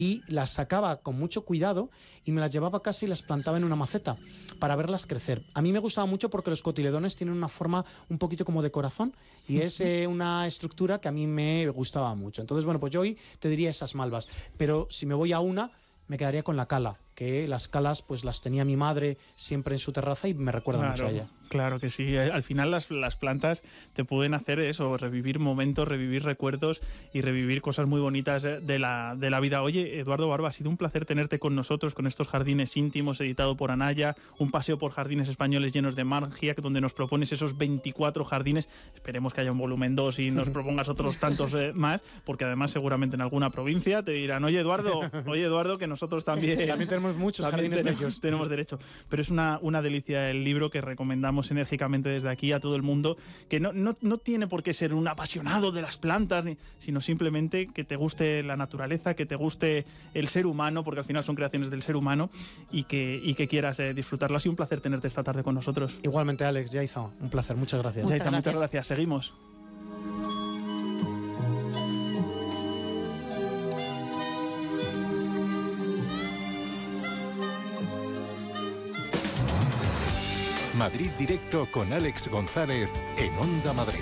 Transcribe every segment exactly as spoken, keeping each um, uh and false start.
y las sacaba con mucho cuidado y me las llevaba a casa y las plantaba en una maceta para verlas crecer. A mí me gustaba mucho porque los cotiledones tienen una forma un poquito como de corazón y es eh, una estructura que a mí me gustaba mucho. Entonces, bueno, pues yo hoy te diría esas malvas, pero si me voy a una, me quedaría con la cala, que las calas pues las tenía mi madre siempre en su terraza y me recuerda claro, mucho a ella. Claro que sí, al final las, las plantas te pueden hacer eso, revivir momentos, revivir recuerdos y revivir cosas muy bonitas de la, de la vida. Oye, Eduardo Barba, ha sido un placer tenerte con nosotros, con estos jardines íntimos, editado por Anaya, un paseo por jardines españoles llenos de magia, donde nos propones esos veinticuatro jardines. Esperemos que haya un volumen dos y nos propongas otros tantos eh, más, porque además seguramente en alguna provincia te dirán, oye Eduardo, oye Eduardo, que nosotros también, también tenemos muchos también jardines tenemos, bellos. tenemos derecho. Pero es una, una delicia el libro que recomendamos enérgicamente desde aquí a todo el mundo, que no, no, no tiene por qué ser un apasionado de las plantas, ni, sino simplemente que te guste la naturaleza, que te guste el ser humano, porque al final son creaciones del ser humano, y que, y que quieras eh, disfrutarlo. Ha sido un placer tenerte esta tarde con nosotros. Igualmente, Alex, Yaiza, un placer, muchas gracias. Muchas Yaiza, gracias. Muchas gracias, seguimos. Madrid Directo con Alex González en Onda Madrid.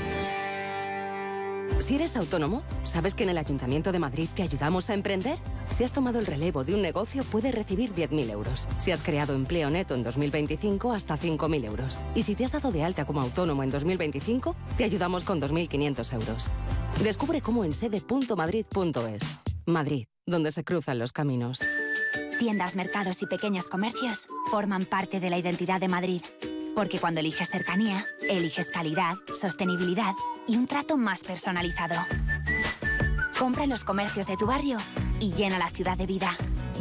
Si eres autónomo, ¿sabes que en el Ayuntamiento de Madrid te ayudamos a emprender? Si has tomado el relevo de un negocio, puedes recibir diez mil euros. Si has creado empleo neto en dos mil veinticinco, hasta cinco mil euros. Y si te has dado de alta como autónomo en dos mil veinticinco, te ayudamos con dos mil quinientos euros. Descubre cómo en sede punto madrid punto es. Madrid, donde se cruzan los caminos. Tiendas, mercados y pequeños comercios forman parte de la identidad de Madrid. Porque cuando eliges cercanía, eliges calidad, sostenibilidad y un trato más personalizado. Compra en los comercios de tu barrio y llena la ciudad de vida.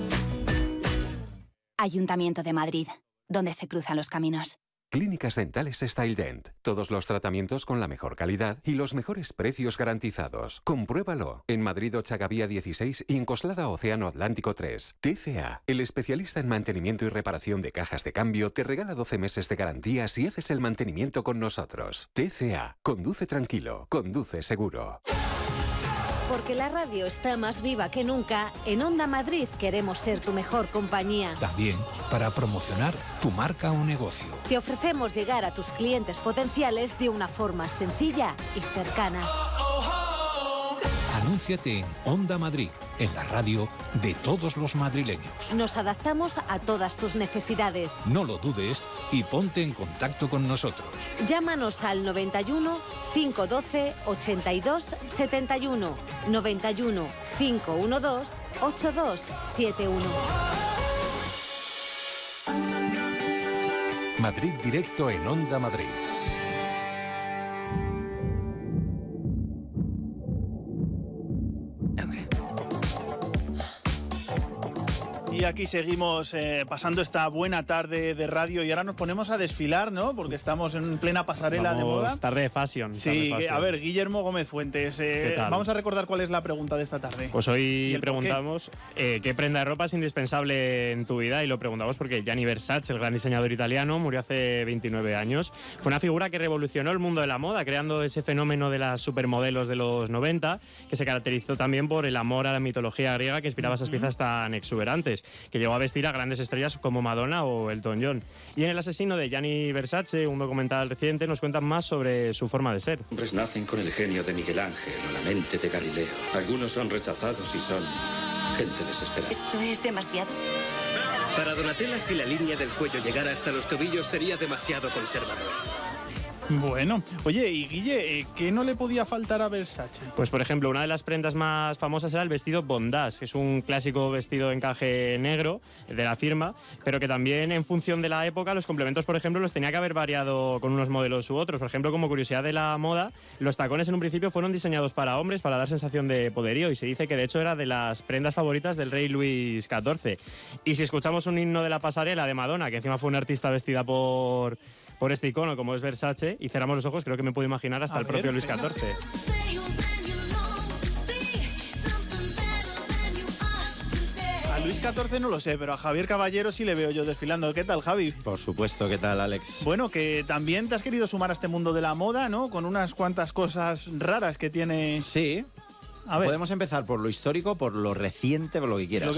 Ayuntamiento de Madrid, donde se cruzan los caminos. Clínicas Dentales StyleDent. Todos los tratamientos con la mejor calidad y los mejores precios garantizados. Compruébalo. En Madrid Ochagavía dieciséis y en Coslada Océano Atlántico tres. T C A, el especialista en mantenimiento y reparación de cajas de cambio, te regala doce meses de garantía si haces el mantenimiento con nosotros. T C A. Conduce tranquilo. Conduce seguro. Porque la radio está más viva que nunca, en Onda Madrid queremos ser tu mejor compañía. También para promocionar tu marca o negocio. Te ofrecemos llegar a tus clientes potenciales de una forma sencilla y cercana. Anúnciate en Onda Madrid, en la radio de todos los madrileños. Nos adaptamos a todas tus necesidades. No lo dudes y ponte en contacto con nosotros. Llámanos al noventa y uno, cinco uno dos, ochenta y dos setenta y uno, noventa y uno, cinco uno dos, ocho dos siete uno. Madrid Directo en Onda Madrid. Y aquí seguimos eh, pasando esta buena tarde de radio y ahora nos ponemos a desfilar, ¿no? Porque estamos en plena pasarela vamos, de moda. Tarde de fashion. Sí, tarde de fashion. A ver, Guillermo Gómez Fuentes, eh, vamos a recordar cuál es la pregunta de esta tarde. Pues hoy preguntamos qué? Eh, qué prenda de ropa es indispensable en tu vida, y lo preguntamos porque Gianni Versace, el gran diseñador italiano, murió hace veintinueve años. Fue una figura que revolucionó el mundo de la moda, creando ese fenómeno de las supermodelos de los noventa, que se caracterizó también por el amor a la mitología griega que inspiraba esas piezas tan exuberantes, que llegó a vestir a grandes estrellas como Madonna o Elton John. Y en El asesino de Gianni Versace, un documental reciente, nos cuentan más sobre su forma de ser. Hombres nacen con el genio de Miguel Ángel o la mente de Galileo. Algunos son rechazados y son gente desesperada. Esto es demasiado. Para Donatella, si la línea del cuello llegara hasta los tobillos, sería demasiado conservador. Bueno, oye, y Guille, ¿qué no le podía faltar a Versace? Pues por ejemplo, una de las prendas más famosas era el vestido bondage, que es un clásico vestido de encaje negro de la firma, pero que también en función de la época los complementos, por ejemplo, los tenía que haber variado con unos modelos u otros. Por ejemplo, como curiosidad de la moda, los tacones en un principio fueron diseñados para hombres para dar sensación de poderío, y se dice que de hecho era de las prendas favoritas del rey Luis catorce. Y si escuchamos un himno de la pasarela de Madonna, que encima fue una artista vestida por... por este icono como es Versace, y cerramos los ojos, creo que me puedo imaginar hasta a el ver, propio Luis venga. catorce. A Luis catorce no lo sé, pero a Javier Caballero sí le veo yo desfilando. ¿Qué tal, Javi? Por supuesto, ¿qué tal, Alex? Bueno, que también te has querido sumar a este mundo de la moda, ¿no? Con unas cuantas cosas raras que tiene... Sí. A ver. Podemos empezar por lo histórico, por lo reciente, por lo que quieras. Lo